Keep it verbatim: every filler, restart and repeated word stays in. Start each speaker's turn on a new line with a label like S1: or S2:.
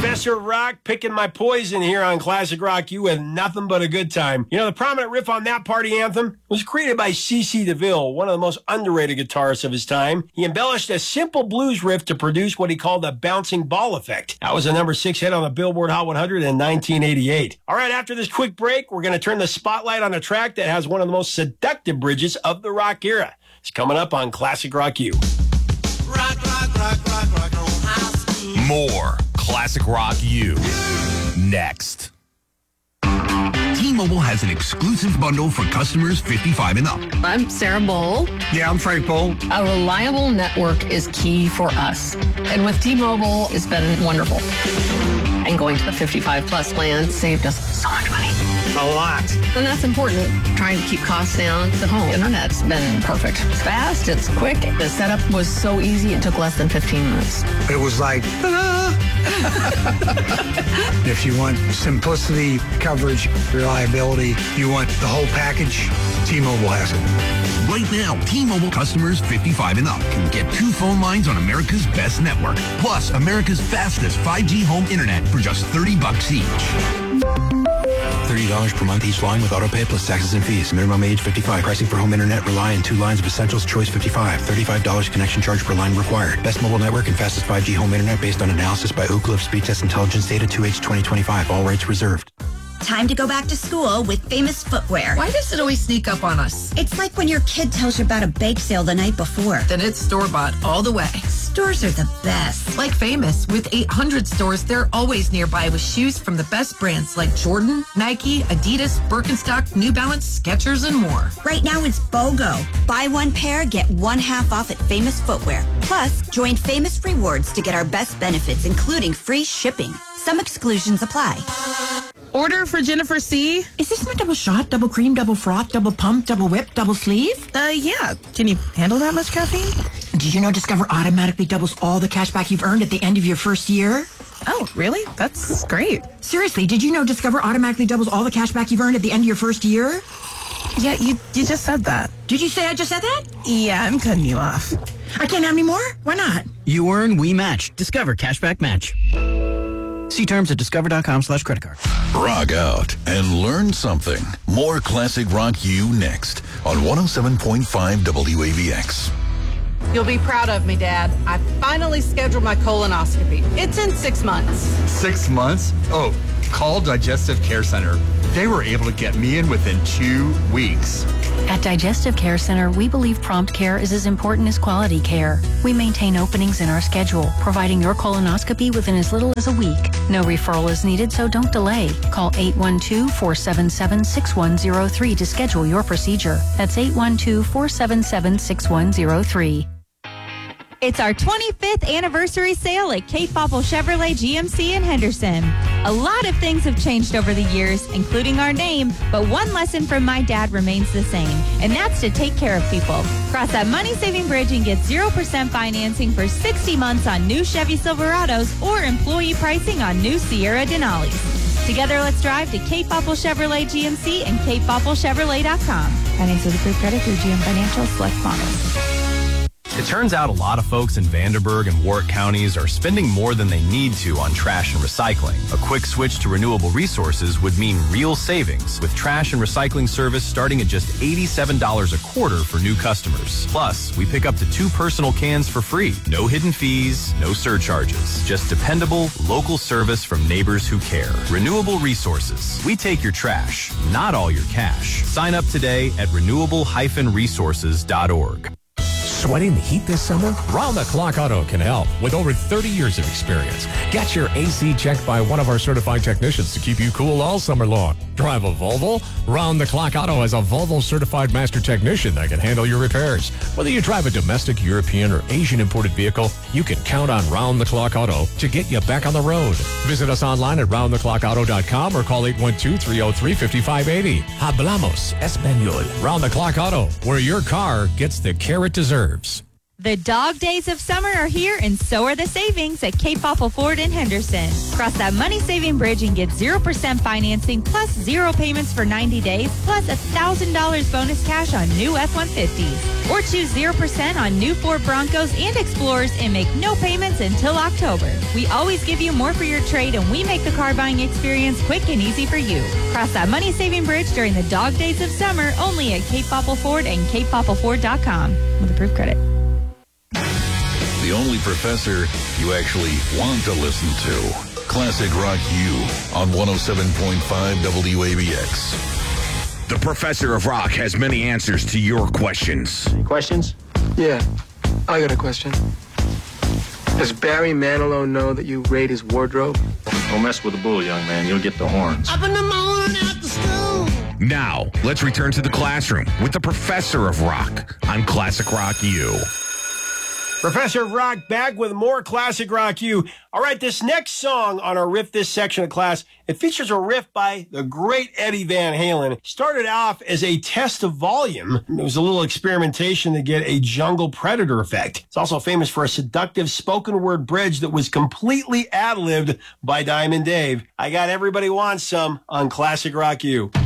S1: Professor Rock picking my poison here on Classic Rock U with nothing but a good time. You know, the prominent riff on that party anthem was created by C C DeVille, one of the most underrated guitarists of his time. He embellished a simple blues riff to produce what he called the bouncing ball effect. That was a number six hit on the Billboard Hot one hundred in nineteen eighty-eight. All right, after this quick break, we're going to turn the spotlight on a track that has one of the most seductive bridges of the rock era. It's coming up on Classic Rock U.
S2: Rock, rock, rock, rock, rock on high school.
S3: More Classic Rock U next.
S4: T-Mobile has an exclusive bundle for customers fifty-five and up.
S5: I'm Sarah Bowl.
S6: Yeah, I'm Frank Bowl.
S5: A reliable network is key for us. And with T-Mobile, it's been wonderful. And going to the fifty-five plus plan saved us so much money.
S6: A lot.
S5: And that's important. Trying to keep costs down. The home internet's been perfect. It's fast, it's quick. The setup was so easy, it took less than fifteen minutes.
S6: It was like, ta-da! If you want simplicity, coverage, reliability, you want the whole package, T-Mobile has it.
S4: Right now, T-Mobile customers fifty-five and up can get two phone lines on America's best network, plus America's fastest five G home internet for just thirty bucks each.
S7: thirty dollars per month each line with autopay plus taxes and fees. Minimum age fifty-five. Pricing for home internet rely on two lines of Essentials Choice fifty-five. thirty-five dollars connection charge per line required. Best mobile network and fastest five G home internet based on analysis by Oak Cliff Speed Test Intelligence Data two H twenty twenty-five. All rights reserved.
S8: Time to go back to school with Famous Footwear.
S9: Why does it always sneak up on us?
S8: It's like when your kid tells you about a bake sale the night before.
S9: Then it's store-bought all the way.
S8: Stores are the best.
S9: Like Famous, with eight hundred stores, they're always nearby with shoes from the best brands like Jordan, Nike, Adidas, Birkenstock, New Balance, Skechers, and more.
S8: Right now it's BOGO. Buy one pair, get one half off at Famous Footwear. Plus, join Famous Rewards to get our best benefits, including free shipping. Some exclusions apply.
S10: Order for Jennifer C.
S11: Is this my double shot, double cream, double froth, double pump, double whip, double sleeve?
S10: Uh, yeah. Can you handle that much caffeine?
S11: Did you know Discover automatically doubles all the cash back you've earned at the end of your first year?
S10: Oh, really? That's great.
S11: Seriously, did you know Discover automatically doubles all the cash back you've earned at the end of your first year?
S10: Yeah, you you just said that.
S11: Did you say I just said that?
S10: Yeah, I'm cutting you off.
S11: I can't have any more? Why not?
S12: You earn, we match. Discover Cashback Match. See terms at discover.com slash credit card.
S13: Rock out and learn something. More Classic Rock U next on one oh seven point five W A V X.
S14: You'll be proud of me, Dad. I finally scheduled my colonoscopy. It's in six months.
S15: Six months? Oh, call Digestive Care Center. They were able to get me in within two weeks.
S16: At Digestive Care Center, we believe prompt care is as important as quality care. We maintain openings in our schedule, providing your colonoscopy within as little as a week. No referral is needed, so don't delay. Call eight one two, four seven seven, six one zero three to schedule your procedure. That's eight one two, four seven seven, six one zero three.
S17: It's our twenty-fifth anniversary sale at Cape Popple Chevrolet G M C in Henderson. A lot of things have changed over the years, including our name, but one lesson from my dad remains the same, and that's to take care of people. Cross that money-saving bridge and get zero percent financing for sixty months on new Chevy Silverados or employee pricing on new Sierra Denali's. Together, let's drive to Cape Popple Chevrolet G M C and cape popple chevrolet dot com. Finance with approved credit through G M Financial Select Models.
S3: It turns out a lot of folks in Vanderburgh and Warwick counties are spending more than they need to on trash and recycling. A quick switch to renewable resources would mean real savings, with trash and recycling service starting at just eighty-seven dollars a quarter for new customers. Plus, we pick up to two personal cans for free. No hidden fees, no surcharges. Just dependable, local service from neighbors who care. Renewable resources. We take your trash, not all your cash. Sign up today at renewable dash resources dot org.
S18: Sweating the heat this summer? Round the Clock Auto can help with over thirty years of experience. Get your A C checked by one of our certified technicians to keep you cool all summer long. Drive a Volvo? Round the Clock Auto has a Volvo certified master technician that can handle your repairs. Whether you drive a domestic, European, or Asian imported vehicle, you can count on Round the Clock Auto to get you back on the road. Visit us online at round the clock auto dot com or call eight one two, three oh three, five five eight oh. Hablamos Español. Round the Clock Auto, where your car gets the care it deserves.
S17: The dog days of summer are here, and so are the savings at Cape Popple Ford in Henderson. Cross that money-saving bridge and get zero percent financing plus zero payments for ninety days, plus one thousand dollars bonus cash on new F one fifties. Or choose zero percent on new Ford Broncos and Explorers and make no payments until October. We always give you more for your trade, and we make the car buying experience quick and easy for you. Cross that money-saving bridge during the dog days of summer only at Cape Popple Ford and cape popple ford dot com with approved credit.
S13: The only professor you actually want to listen to. Classic Rock U on one oh seven point five W A B X.
S4: The Professor of Rock has many answers to your questions.
S19: Questions?
S20: Yeah, I got a question. Does Barry Manilow know that you raid his wardrobe?
S19: Don't mess with the bull, young man. You'll get the horns.
S2: Up in the morning after school.
S4: Now, let's return to the classroom with the Professor of Rock on Classic Rock U.
S1: Professor Rock back with more Classic Rock U. All right, this next song on our Riff This section of class, it features a riff by the great Eddie Van Halen. Started off as a test of volume. It was a little experimentation to get a jungle predator effect. It's also famous for a seductive spoken word bridge that was completely ad-libbed by Diamond Dave. I got Everybody Wants Some on Classic Rock U.